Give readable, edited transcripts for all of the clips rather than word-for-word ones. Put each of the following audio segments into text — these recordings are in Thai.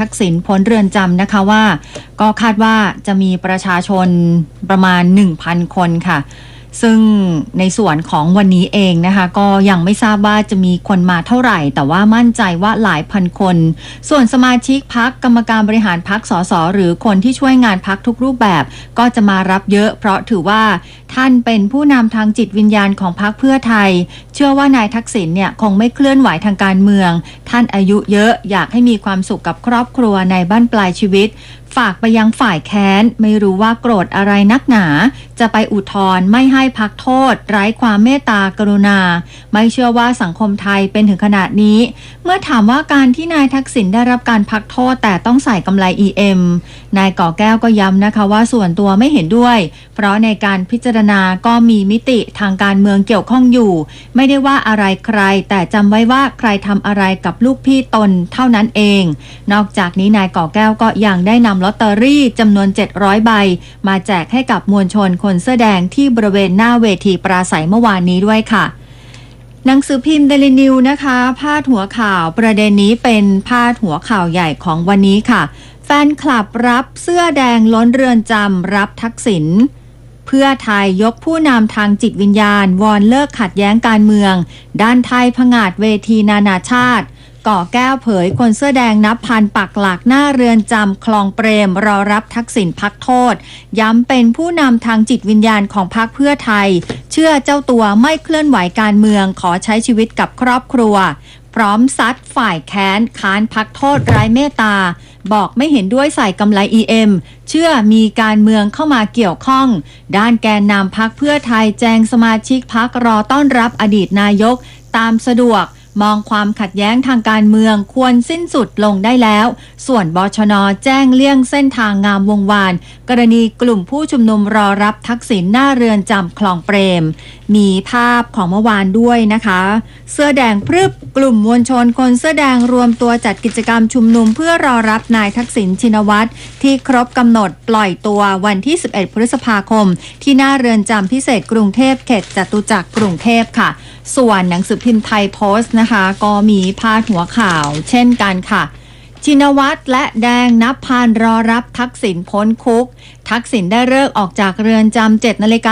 ทักษิณพ้นเรือนจำนะคะว่าก็คาดว่าจะมีประชาชนประมาณ 1,000 คนค่ะซึ่งในส่วนของวันนี้เองนะคะก็ยังไม่ทราบว่าจะมีคนมาเท่าไหร่แต่ว่ามั่นใจว่าหลายพันคนส่วนสมาชิกพรรคกรรมการบริหารพรรคสสหรือคนที่ช่วยงานพรรคทุกรูปแบบก็จะมารับเยอะเพราะถือว่าท่านเป็นผู้นำทางจิตวิญญาณของพรรคเพื่อไทยเชื่อว่านายทักษิณเนี่ยคงไม่เคลื่อนไหวทางการเมืองท่านอายุเยอะอยากให้มีความสุขกับครอบครัวในบั้นปลายชีวิตฝากไปยังฝ่ายแค้นไม่รู้ว่าโกรธอะไรนักหนาจะไปอุทธรณ์ไม่ให้พักโทษไร้ความเมตตากรุณาไม่เชื่อว่าสังคมไทยเป็นถึงขนาดนี้เมื่อถามว่าการที่นายทักษิณได้รับการพักโทษแต่ต้องใส่กำไร EM นายก่อแก้วก็ย้ำนะคะว่าส่วนตัวไม่เห็นด้วยเพราะในการพิจารณาก็มีมิติทางการเมืองเกี่ยวข้องอยู่ไม่ได้ว่าอะไรใครแต่จำไว้ว่าใครทำอะไรกับลูกพี่ตนเท่านั้นเองนอกจากนี้นายก่อแก้วก็ยังได้นำลอตเตอรี่จำนวน700ใบมาแจกให้กับมวลชนคนเสื้อแดงที่บริเวณหน้าเวทีปราศัยเมื่อวานนี้ด้วยค่ะหนังสือพิมพ์เดลินิวนะคะพาดหัวข่าวประเด็นนี้เป็นพาดหัวข่าวใหญ่ของวันนี้ค่ะแฟนคลับรับเสื้อแดงล้นเรือนจำรับทักษิณเพื่อไทยยกผู้นำทางจิตวิญญาณวอนเลิกขัดแย้งการเมืองด้านไทยผงาดเวทีนานาชาติก่อแก้วเผยคนเสื้อแดงนับพันปักหลักหน้าเรือนจำคลองเปรมรอรับทักษิณพักโทษย้ำเป็นผู้นำทางจิตวิญญาณของพรรคเพื่อไทยเชื่อเจ้าตัวไม่เคลื่อนไหวการเมืองขอใช้ชีวิตกับครอบครัวพร้อมซัดฝ่ายแค้นค้านพักโทษไร้เมตตาบอกไม่เห็นด้วยใส่กำไร EM เชื่อมีการเมืองเข้ามาเกี่ยวข้องด้านแกนนำพรรคเพื่อไทยแจงสมาชิกพรรครอต้อนรับอดีตนายกตามสะดวกมองความขัดแย้งทางการเมืองควรสิ้นสุดลงได้แล้วส่วนบชน.แจ้งเลี่ยงเส้นทางงามวงวานกรณีกลุ่มผู้ชุมนุมรอรับทักษิณหน้าเรือนจำคลองเปรมมีภาพของเมื่อวานด้วยนะคะเสื้อแดงพรึบกลุ่มมวลชนคนเสื้อแดงรวมตัวจัดกิจกรรมชุมนุมเพื่อรอรับนายทักษิณชินวัตรที่ครบกำหนดปล่อยตัววันที่11พฤษภาคมที่หน้าเรือนจำพิเศษกรุงเทพเขตจตุจักรกรุงเทพค่ะส่วนหนังสือพิมพ์ไทยโพสต์นะคะก็มีพาดหัวข่าวเช่นกันค่ะชินวัตรและแดงนับพันรอรับทักษิณพ้นคุกทักษิณได้ฤกษ์ออกจากเรือนจำ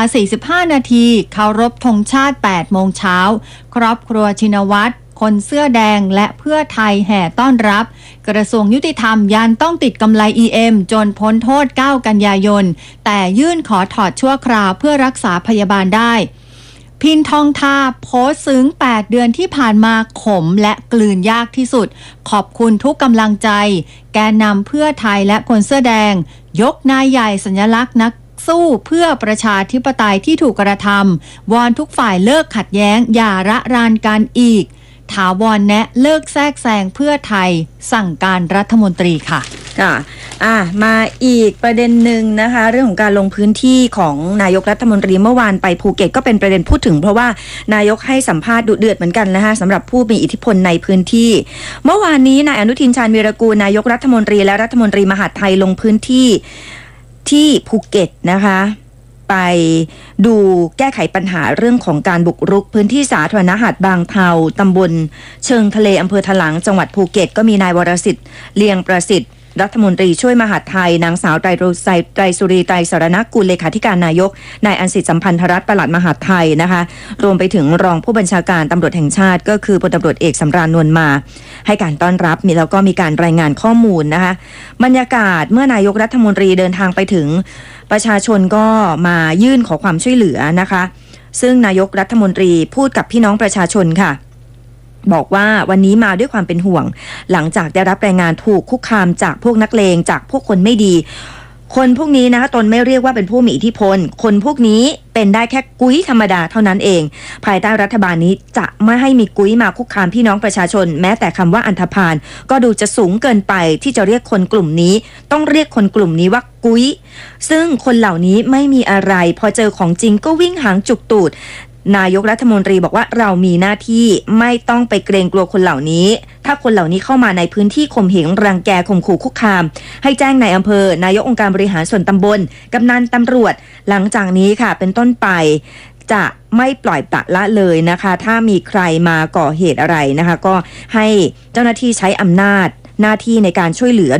7:45 นาทีเคารพธงชาติ 8 โมงเช้าครอบครัวชินวัตรคนเสื้อแดงและเพื่อไทยแห่ต้อนรับกระทรวงยุติธรรมยันต้องติดกำไร EM จนพ้นโทษ 9 กันยายนแต่ยื่นขอถอดชั่วคราวเพื่อรักษาพยาบาลได้พินทองทาโพสต์ซึ้ง8 เดือนที่ผ่านมาขมและกลืนยากที่สุดขอบคุณทุกกำลังใจแกนนำเพื่อไทยและคนเสื้อแดงยกนายใหญ่สัญลักษณ์นักสู้เพื่อประชาธิปไตยที่ถูกกระทำวอนทุกฝ่ายเลิกขัดแย้งอย่าระรานกันอีกถาวรแนะเลิกแทรกแซงเพื่อไทยสั่งการรัฐมนตรีค่ะค่ะมาอีกประเด็นหนึ่งนะคะเรื่องของการลงพื้นที่ของนายกรัฐมนตรีเมื่อวานไปภูเก็ตก็เป็นประเด็นพูดถึงเพราะว่านายกให้สัมภาษณ์ดุเดือดเหมือนกันนะคะสำหรับผู้มีอิทธิพลในพื้นที่เมื่อวานนี้นายอนุทินชาญวีรกูลนายกรัฐมนตรีและรัฐมนตรีมหาดไทยลงพื้นที่ที่ภูเก็ตนะคะไปดูแก้ไขปัญหาเรื่องของการบุกรุกพื้นที่สาธารณะหาดบางเทาตำบลเชิงทะเลอำเภอถลางจังหวัดภูเก็ตก็มีนายวรสิทธิ์เลียงประสิทธิ์รัฐมนตรีช่วยมหาดไทยนางสาวไตรสุรีไตรสรณกุลเลขาธิการนายกนายอันสิทธิสัมพันธรัตน์ปลัดมหาดไทยนะคะรวมไปถึงรองผู้บัญชาการตำรวจแห่งชาติก็คือพลตำรวจเอกสำราญนวลมาให้การต้อนรับแล้วก็มีการรายงานข้อมูลนะคะบรรยากาศเมื่อนายกรัฐมนตรีเดินทางไปถึงประชาชนก็มายื่นขอความช่วยเหลือนะคะซึ่งนายกรัฐมนตรีพูดกับพี่น้องประชาชนค่ะบอกว่าวันนี้มาด้วยความเป็นห่วงหลังจากได้รับรายงานถูกคุกคามจากพวกนักเลงจากพวกคนไม่ดีคนพวกนี้นะคะตนไม่เรียกว่าเป็นผู้มีอิทธิพลคนพวกนี้เป็นได้แค่กุ้ยธรรมดาเท่านั้นเองภายใต้รัฐบาลนี้จะไม่ให้มีกุ้ยมาคุกคามพี่น้องประชาชนแม้แต่คำว่าอันธพาลก็ดูจะสูงเกินไปที่จะเรียกคนกลุ่มนี้ต้องเรียกคนกลุ่มนี้ว่ากุ้ยซึ่งคนเหล่านี้ไม่มีอะไรพอเจอของจริงก็วิ่งหางจุกตูดนายกรัฐมนตรีบอกว่าเรามีหน้าที่ไม่ต้องไปเกรงกลัวคนเหล่านี้ถ้าคนเหล่านี้เข้ามาในพื้นที่ข่มเหงรังแกข่มขู่คุกคามให้แจ้งนายอำเภอนายกองค์การบริหารส่วนตำบลกำนันตำรวจหลังจากนี้ค่ะเป็นต้นไปจะไม่ปล่อยปละละเลยนะคะถ้ามีใครมาก่อเหตุอะไรนะคะก็ให้เจ้าหน้าที่ใช้อำนาจหน้าที่ในการช่วยเหลือ